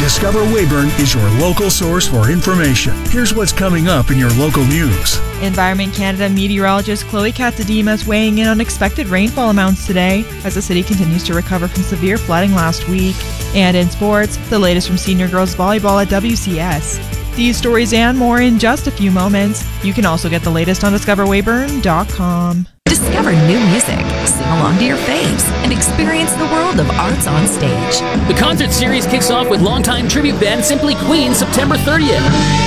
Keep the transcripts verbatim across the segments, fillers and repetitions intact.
Discover Weyburn is your local source for information. Here's what's coming up in your local news. Environment Canada meteorologist Chloe Katzadima is weighing in on expected rainfall amounts today as the city continues to recover from severe flooding last week. And in sports, the latest from senior girls volleyball at W C S. These stories and more in just a few moments. You can also get the latest on discover weyburn dot com. Discover new music, sing along to your faves, and experience the world of arts on stage. The concert series kicks off with longtime tribute band Simply Queen September thirtieth.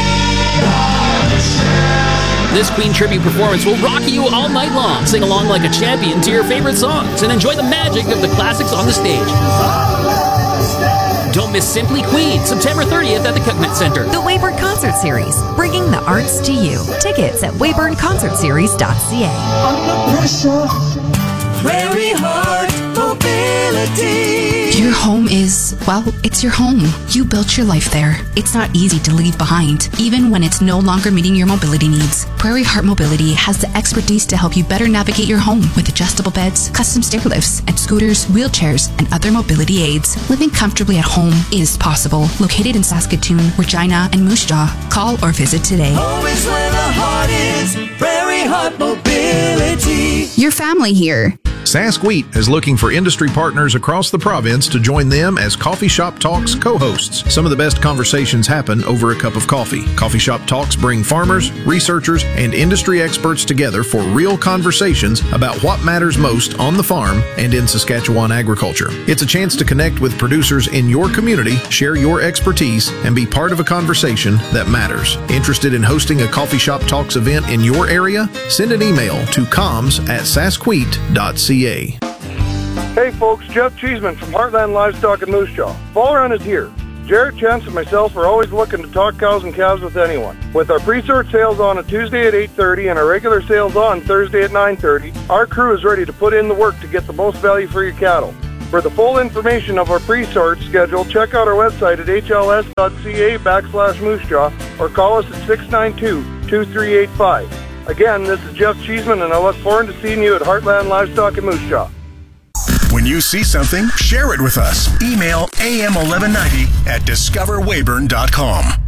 This Queen tribute performance will rock you all night long. Sing along like a champion to your favorite songs and enjoy the magic of the classics on the stage. Don't miss Simply Queen, September thirtieth at the Cookman Center. The Weyburn Concert Series, bringing the arts to you. Tickets at weyburn concert series dot c a. Under pressure, Prairie Heart Mobility. Your home is, well, it's your home. You built your life there. It's not easy to leave behind, even when it's no longer meeting your mobility needs. Prairie Heart Mobility has the expertise to help you better navigate your home with adjustable beds, custom stair lifts, and scooters, wheelchairs, and other mobility aids. Living comfortably at home is possible. Located in Saskatoon, Regina, and Moose Jaw. Call or visit today. Home is where the heart is. Prairie Heart Mobility. Your family here. Sask Wheat is looking for industry partners across the province to join them as Coffee Shop Talks co-hosts. Some of the best conversations happen over a cup of coffee. Coffee Shop Talks bring farmers, researchers, and industry experts together for real conversations about what matters most on the farm and in Saskatchewan agriculture. It's a chance to connect with producers in your community, share your expertise, and be part of a conversation that matters. Interested in hosting a Coffee Shop Talks event in your area? Send an email to comms at saskwheat dot c a. Hey folks, Jeff Cheeseman from Heartland Livestock in Moose Jaw. Fall Run is here. Jared, Chance, and myself are always looking to talk cows and calves with anyone. With our pre-sort sales on a Tuesday at eight thirty and our regular sales on Thursday at nine thirty, our crew is ready to put in the work to get the most value for your cattle. For the full information of our pre-sort schedule, check out our website at h l s dot c a backslash moose jaw or call us at six nine two, two three eight five. Again, this is Jeff Cheeseman, and I look forward to seeing you at Heartland Livestock in Moose Jaw. When you see something, share it with us. Email a m eleven ninety at discover weyburn dot com.